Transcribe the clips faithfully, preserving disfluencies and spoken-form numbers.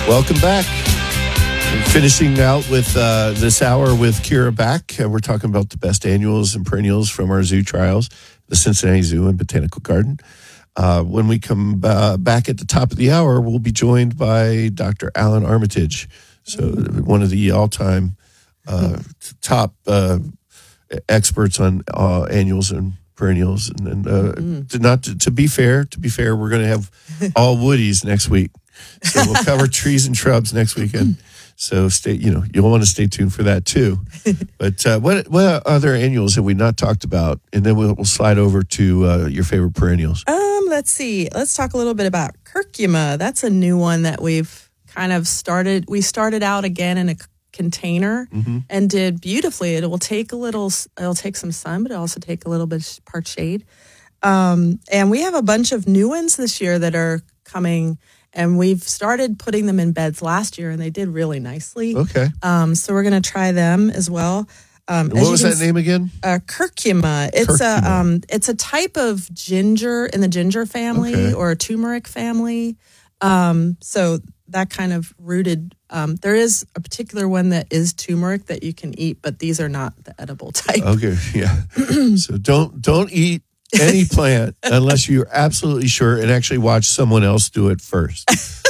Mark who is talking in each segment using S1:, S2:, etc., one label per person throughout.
S1: Welcome back. We're finishing out with uh, this hour with Kira Back. Uh, we're talking about the best annuals and perennials from our zoo trials, the Cincinnati Zoo and Botanical Garden. Uh, when we come uh, back at the top of the hour, we'll be joined by Doctor Alan Armitage, so one of the all-time uh, top uh, experts on uh, annuals and perennials. And, and uh, mm. to not to, to be fair, to be fair, we're going to have all woodies next week. So we'll cover trees and shrubs next weekend. So stay, you know, you'll want to stay tuned for that too. But uh, what what other annuals have we not talked about? And then we'll, we'll slide over to uh, your favorite perennials.
S2: Um, let's see. Let's talk a little bit about curcuma. That's a new one that we've kind of started. We started out again in a container mm-hmm. and did beautifully. It will take a little. It'll take some sun, but it'll also take a little bit part shade. Um, and we have a bunch of new ones this year that are coming. And we've started putting them in beds last year, and they did really nicely.
S1: Okay.
S2: Um, so we're going to try them as well. Um,
S1: what was that name again?
S2: Uh, curcuma. It's
S1: curcuma.
S2: a um, it's a type of ginger in the ginger family
S1: okay.
S2: or a turmeric family. Um, so that kind of rooted. Um, there is a particular one that is turmeric that you can eat, but these are not the edible type.
S1: Okay. Yeah. So don't don't eat any plant unless you're absolutely sure and actually watch someone else do it first.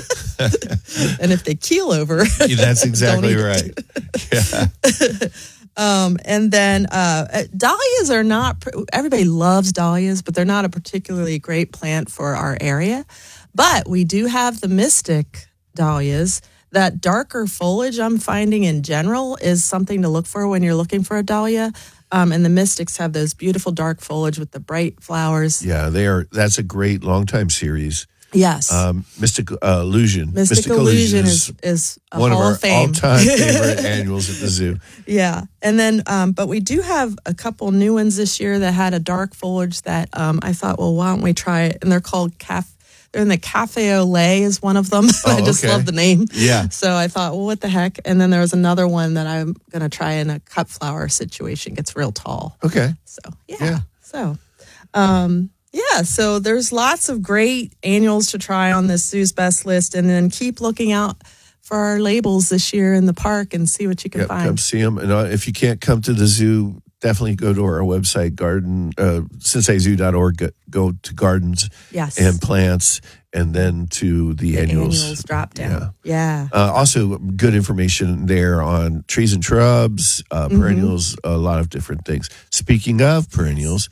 S2: And if they keel over,
S1: that's exactly right. Yeah.
S2: um, and then uh, dahlias are not, everybody loves dahlias, but they're not a particularly great plant for our area. But we do have the mystic dahlias. That darker foliage I'm finding in general is something to look for when you're looking for a dahlia. Um, and the mystics have those beautiful dark foliage with the bright flowers.
S1: Yeah, they are. That's a great long time series.
S2: Yes.
S1: Um, Mystic uh, Illusion.
S2: Mystic, Mystic Illusion is, is a
S1: one
S2: Hall
S1: of our
S2: of Fame.
S1: all-time favorite annuals at the zoo.
S2: Yeah. And then, um, but we do have a couple new ones this year that had a dark foliage that um, I thought, well, why don't we try it? And they're called Caf. They're in the Cafe au Lait is one of them.
S1: Oh,
S2: I just
S1: okay.
S2: love the name.
S1: Yeah.
S2: So I thought, well, what the heck? And then there was another one that I'm going to try in a cut flower situation. Gets real tall.
S1: Okay.
S2: So, yeah.
S1: yeah.
S2: So, um, yeah. So there's lots of great annuals to try on this Zoo's Best list. And then keep looking out for our labels this year in the park and see what you can
S1: yep,
S2: find.
S1: Come see them. And uh, if you can't come to the zoo, definitely go to our website, garden, uh, cincinnati zoo dot org. Go, go to gardens
S2: yes.
S1: and plants, and then to the,
S2: the
S1: annuals.
S2: annuals drop down.
S1: Yeah.
S2: yeah.
S1: Uh, also, good information there on trees and shrubs, uh, perennials, mm-hmm. a lot of different things. Speaking of perennials,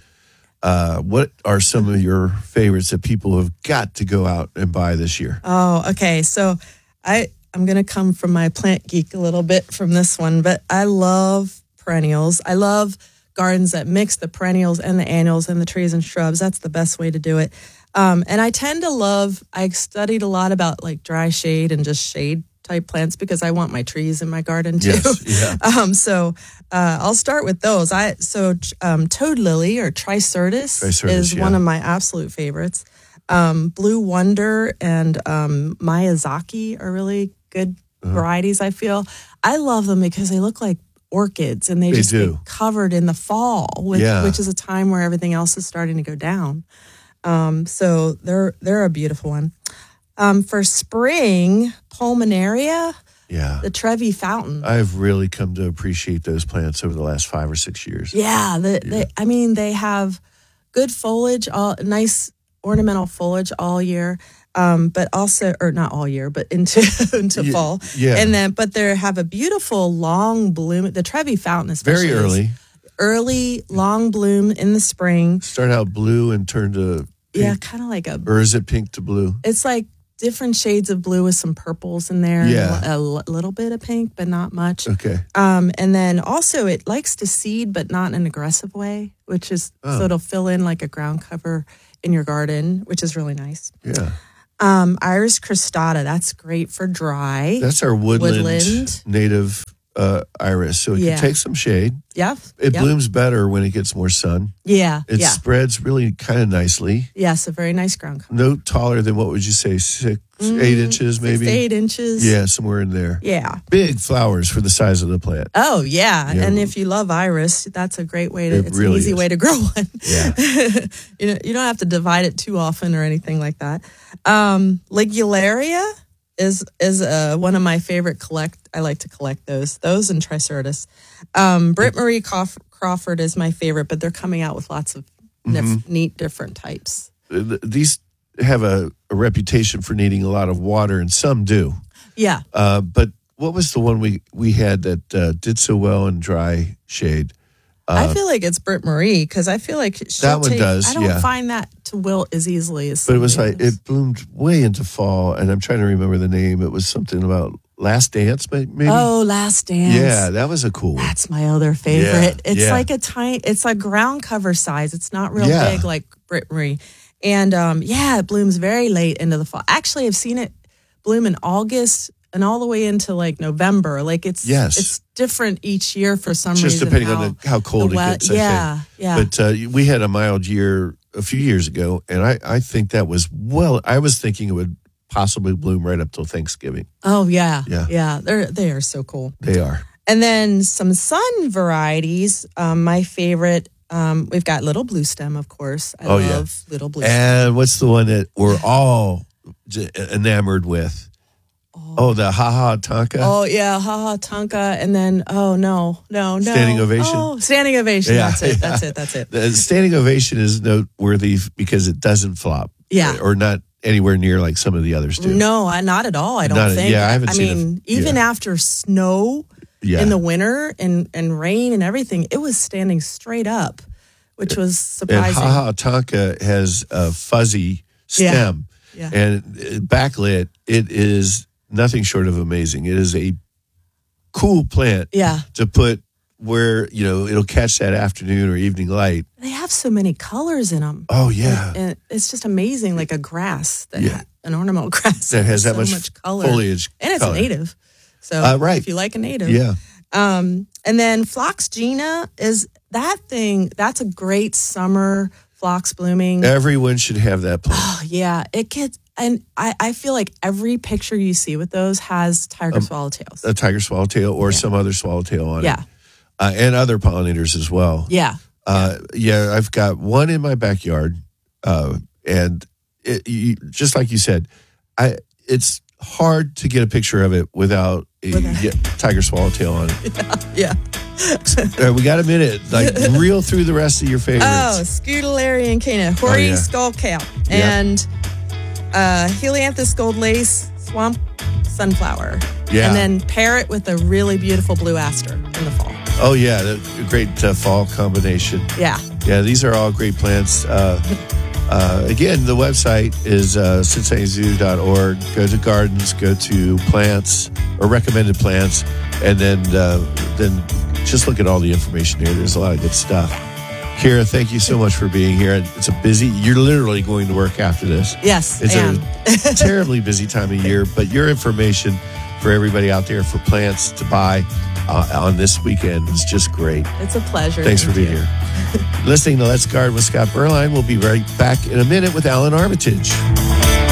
S1: uh, what are some of your favorites that people have got to go out and buy this year?
S2: Oh, okay. So I, I'm going to come from my plant geek a little bit from this one, but I love perennials. I love gardens that mix the perennials and the annuals and the trees and shrubs. That's the best way to do it. Um, and I tend to love, I studied a lot about like dry shade and just shade type plants because I want my trees in my garden too.
S1: Yes, yeah.
S2: um, so uh, I'll start with those. I So um, toad lily or Tricertus,
S1: Tricertus
S2: is
S1: yeah.
S2: one of my absolute favorites. Um, Blue Wonder and um, Miyazaki are really good uh-huh. varieties, I feel. I love them because they look like orchids and they,
S1: they
S2: just
S1: do.
S2: get covered in the fall, which,
S1: yeah.
S2: which is a time where everything else is starting to go down. Um, so they're they're a beautiful one. Um, for spring, Pulmonaria,
S1: yeah,
S2: the Trevi fountain.
S1: I've really come to appreciate those plants over the last five or six years.
S2: Yeah, the, yeah. They, I mean, they have good foliage, all nice ornamental foliage all year. Um, but also, or not all year, but into into
S1: yeah,
S2: fall.
S1: Yeah.
S2: And then, but they have a beautiful long bloom. The Trevi fountain, especially,
S1: very early,
S2: early long bloom in the spring.
S1: Start out blue and turn to pink.
S2: Yeah, kind of like a.
S1: Or is it pink to blue?
S2: It's like different shades of blue with some purples in there.
S1: Yeah,
S2: a, a little bit of pink, but not much.
S1: Okay.
S2: Um, and then also it likes to seed, but not in an aggressive way, which is oh. so it'll fill in like a ground cover in your garden, which is really nice.
S1: Yeah.
S2: Um, Iris cristata, that's great for dry.
S1: That's our woodland,
S2: woodland.
S1: native uh, iris. So it
S2: yeah.
S1: can take some shade.
S2: Yep.
S1: It
S2: yep.
S1: blooms better when it gets more sun.
S2: Yeah.
S1: It
S2: yeah.
S1: spreads really kind of nicely.
S2: Yes, a very nice ground cover.
S1: No taller than, what would you say, six, mm, eight inches maybe?
S2: Six to eight inches.
S1: Yeah, somewhere in there.
S2: Yeah.
S1: Big flowers for the size of the plant.
S2: Oh, yeah.
S1: yeah.
S2: And if you love iris, that's a great way to,
S1: it
S2: it's
S1: really
S2: an easy
S1: is.
S2: way to grow one.
S1: Yeah.
S2: you know, you don't have to divide it too often or anything like that. Um, Ligularia, is is uh, one of my favorite collect. I like to collect those, those and Triceratops. Um, Britt Marie Crawf- Crawford is my favorite, but they're coming out with lots of nif-
S1: Mm-hmm.
S2: neat different types.
S1: Th- These have a, a reputation for needing a lot of water, and some do.
S2: Yeah.
S1: Uh, but what was the one we, we had that uh, did so well in dry shade?
S2: I feel like it's Britt Marie because I feel like she'll
S1: That one
S2: take,
S1: does,
S2: I don't
S1: yeah.
S2: find that to wilt as easily as.
S1: But it was
S2: some of
S1: like
S2: the others.
S1: it bloomed way into fall, and I'm trying to remember the name. It was something about Last Dance, may- maybe.
S2: Oh, Last Dance.
S1: yeah, that was a cool one.
S2: That's my other favorite.
S1: Yeah,
S2: it's
S1: yeah.
S2: like a tiny, it's a ground cover size. It's not real
S1: Yeah.
S2: big like Britt Marie. And um, yeah, it blooms very late into the fall. Actually, I've seen it bloom in August and all the way into like November. Like it's
S1: Yes.
S2: it's different each year for some
S1: Just
S2: reason.
S1: depending
S2: how,
S1: on the, how cold
S2: the
S1: it
S2: wea-
S1: gets. I
S2: yeah,
S1: think.
S2: yeah.
S1: But uh, we had a mild year a few years ago, and I, I think that was well. I was thinking it would possibly bloom right up till Thanksgiving.
S2: Oh yeah,
S1: Yeah.
S2: yeah. They're they are so cool.
S1: They are.
S2: And then some sun varieties. Um, my favorite. Um, we've got Little Blue Stem, of course. I
S1: Oh,
S2: love
S1: yeah.
S2: Little Blue Stem.
S1: And what's the one that we're all j- enamored with? Oh, the Ha Ha Tonka.
S2: Oh yeah, haha Tonka, and then oh no, no, no,
S1: Standing ovation?
S2: Oh, standing ovation.
S1: Yeah,
S2: that's it.
S1: yeah.
S2: That's it. That's it.
S1: The standing ovation is noteworthy because it doesn't flop.
S2: Yeah.
S1: Or not anywhere near like some of the others do.
S2: No, I, not at all. I don't
S1: Not-
S2: think.
S1: yeah, I haven't seen
S2: mean,
S1: it-
S2: even
S1: yeah.
S2: after snow
S1: Yeah.
S2: in the winter and and rain and everything, it was standing straight up, which was
S1: And
S2: surprising.
S1: Ha Ha Tonka has a fuzzy
S2: Yeah.
S1: stem.
S2: Yeah.
S1: And uh, backlit, it is nothing short of amazing. It is a cool plant
S2: Yeah,
S1: to put where, you know, it'll catch that afternoon or evening light.
S2: they have so many colors in them.
S1: Oh, yeah.
S2: And it's just amazing, like a grass that
S1: Yeah.
S2: an ornamental grass
S1: That has that
S2: so
S1: much,
S2: much color,
S1: foliage.
S2: and it's
S1: color.
S2: native. So
S1: Uh, right.
S2: if you like a native,
S1: Yeah.
S2: Um, and then Phlox Gina is that thing. That's a great summer phlox blooming.
S1: Everyone should have that plant.
S2: Oh, yeah, it gets, and I, I feel like every picture you see with those has tiger
S1: Um,
S2: swallowtails.
S1: A tiger swallowtail or
S2: Yeah.
S1: some other swallowtail on
S2: Yeah.
S1: it. Uh, and other pollinators as well.
S2: Yeah,
S1: Uh, yeah, I've got one in my backyard, uh, and it, you, just like you said, I it's hard to get a picture of it without a
S2: Without-
S1: yeah, tiger swallowtail on it.
S2: yeah.
S1: Uh, we got a minute, like reel through the rest of your favorites.
S2: Oh, Scutellarian cana, hoary
S1: Oh, yeah.
S2: skullcap,
S1: Yeah.
S2: and uh, Helianthus gold lace swamp sunflower.
S1: Yeah.
S2: And then pair it with a really beautiful blue aster in the fall.
S1: Oh yeah, the great uh, fall combination.
S2: Yeah.
S1: Yeah, these are all great plants. Uh, uh, again, the website is uh, cincinnati zoo dot org. Go to gardens, go to plants or recommended plants, and then uh, then just look at all the information here. There's a lot of good stuff. Kira, thank you so much for being here. It's a busy. You're literally going to work after this.
S2: Yes,
S1: It's
S2: I am.
S1: a terribly busy time of year, but your information for everybody out there for plants to buy uh, on this weekend is just great.
S2: It's a pleasure.
S1: Thanks for
S2: Thank
S1: being
S2: you.
S1: here. Listening to Let's Garden with Scott Berline. We'll be right back in a minute with Alan Armitage.